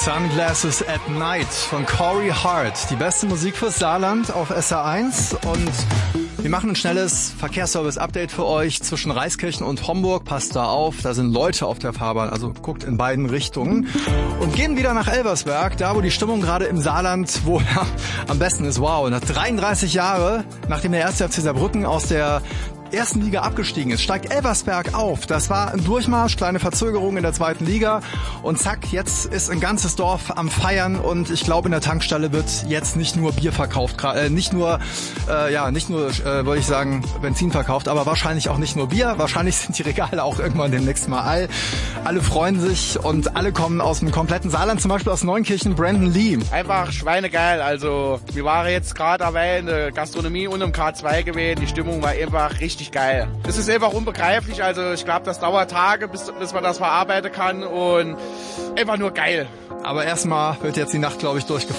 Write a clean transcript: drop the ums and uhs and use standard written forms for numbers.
Sunglasses at Night von Corey Hart. Die beste Musik fürs Saarland auf SR1 und wir machen ein schnelles Verkehrsservice-Update für euch zwischen Reiskirchen und Homburg. Passt da auf, da sind Leute auf der Fahrbahn, also guckt in beiden Richtungen. Und gehen wieder nach Elversberg, da wo die Stimmung gerade im Saarland wohl am besten ist. Wow, nach 33 Jahre, nachdem der 1. FC Saarbrücken aus der ersten Liga abgestiegen ist, steigt Elversberg auf. Das war ein Durchmarsch, kleine Verzögerung in der zweiten Liga und zack, jetzt ist ein ganzes Dorf am Feiern und ich glaube in der Tankstelle wird jetzt nicht nur Bier verkauft, nicht nur würde ich sagen Benzin verkauft, aber wahrscheinlich auch nicht nur Bier, wahrscheinlich sind die Regale auch irgendwann demnächst mal all. Alle freuen sich und alle kommen aus dem kompletten Saarland, zum Beispiel aus Neunkirchen, Brandon Lee. Einfach schweinegeil, also wir waren jetzt gerade dabei in der Gastronomie und im K2 gewesen, die Stimmung war einfach richtig geil. Es ist einfach unbegreiflich, also ich glaube, das dauert Tage, bis man das verarbeiten kann und einfach nur geil. Aber erstmal wird jetzt die Nacht, glaube ich, durchgeführt.